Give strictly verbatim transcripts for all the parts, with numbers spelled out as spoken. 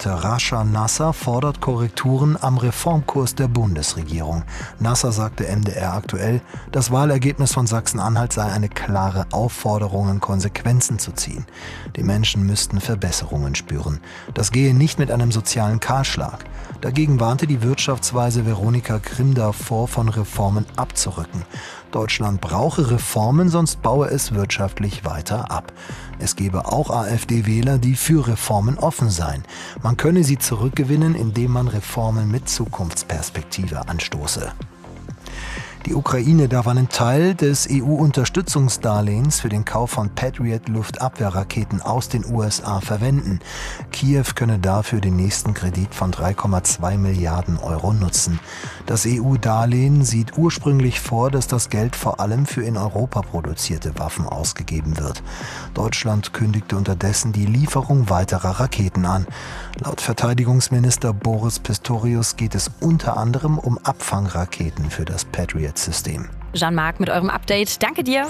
Abgeordnete Rascha Nasser fordert Korrekturen am Reformkurs der Bundesregierung. Nasser sagte M D R aktuell, das Wahlergebnis von Sachsen-Anhalt sei eine klare Aufforderung, Konsequenzen zu ziehen. Die Menschen müssten Verbesserungen spüren. Das gehe nicht mit einem sozialen Kahlschlag. Dagegen warnte die Wirtschaftsweise Veronika Grimm davor, von Reformen abzurücken. Deutschland brauche Reformen, sonst baue es wirtschaftlich weiter ab. Es gebe auch AfD-Wähler, die für Reformen offen seien. Man könne sie zurückgewinnen, indem man Reformen mit Zukunftsperspektive anstoße. Die Ukraine darf einen Teil des E U-Unterstützungsdarlehens für den Kauf von Patriot-Luftabwehrraketen aus den U S A verwenden. Kiew könne dafür den nächsten Kredit von drei Komma zwei Milliarden Euro nutzen. Das E U-Darlehen sieht ursprünglich vor, dass das Geld vor allem für in Europa produzierte Waffen ausgegeben wird. Deutschland kündigte unterdessen die Lieferung weiterer Raketen an. Laut Verteidigungsminister Boris Pistorius geht es unter anderem um Abfangraketen für das Patriot-System. Jean-Marc mit eurem Update. Danke dir.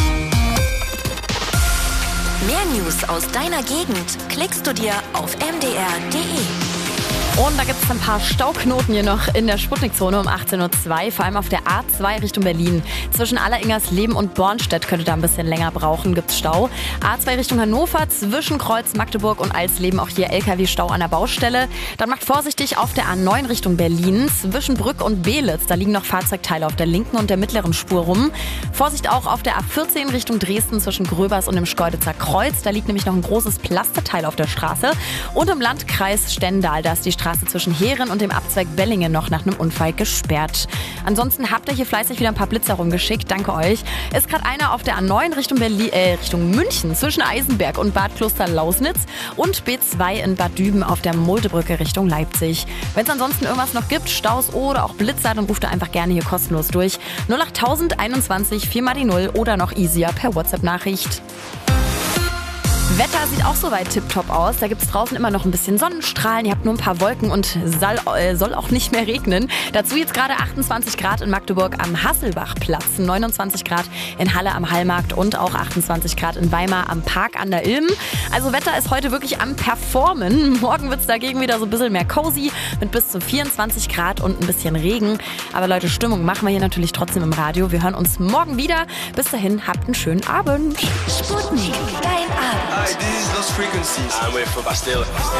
Mehr News aus deiner Gegend klickst du dir auf m d r punkt d e. Und da gibt es ein paar Stauknoten hier noch in der Sputnik-Zone um achtzehn Uhr zwei, vor allem auf der A zwei Richtung Berlin. Zwischen Alleringersleben und Bornstedt könnte da ein bisschen länger brauchen, gibt's Stau. A zwei Richtung Hannover, zwischen Kreuz, Magdeburg und Alsleben auch hier L K W-Stau an der Baustelle. Dann macht vorsichtig auf der A neun Richtung Berlin, zwischen Brück und Beelitz. Da liegen noch Fahrzeugteile auf der linken und der mittleren Spur rum. Vorsicht auch auf der A vierzehn Richtung Dresden zwischen Gröbers und dem Schkeuditzer Kreuz. Da liegt nämlich noch ein großes Plasteteil auf der Straße. Und im Landkreis Stendal, da ist die Straße zwischen Heeren und dem Abzweig Bellingen noch nach einem Unfall gesperrt. Ansonsten habt ihr hier fleißig wieder ein paar Blitzer rumgeschickt. Danke euch. Ist gerade einer auf der A neun Richtung, Berlin, äh, Richtung München zwischen Eisenberg und Bad Kloster-Lausnitz und B zwei in Bad Düben auf der Muldebrücke Richtung Leipzig. Wenn es ansonsten irgendwas noch gibt, Staus oder auch Blitzer, dann ruft ihr einfach gerne hier kostenlos durch. null acht tausend einundzwanzig vier mal die null oder noch easier per WhatsApp-Nachricht. Wetter sieht auch soweit tipptopp aus. Da gibt es draußen immer noch ein bisschen Sonnenstrahlen. Ihr habt nur ein paar Wolken und soll, äh, soll auch nicht mehr regnen. Dazu jetzt gerade achtundzwanzig Grad in Magdeburg am Hasselbachplatz, neunundzwanzig Grad in Halle am Hallmarkt und auch achtundzwanzig Grad in Weimar am Park an der Ilm. Also Wetter ist heute wirklich am Performen. Morgen wird es dagegen wieder so ein bisschen mehr cozy mit bis zu vierundzwanzig Grad und ein bisschen Regen. Aber Leute, Stimmung machen wir hier natürlich trotzdem im Radio. Wir hören uns morgen wieder. Bis dahin, habt einen schönen Abend. Sputnik, dein Abend. Hi, this is Lost Frequencies. I'm with Bastille.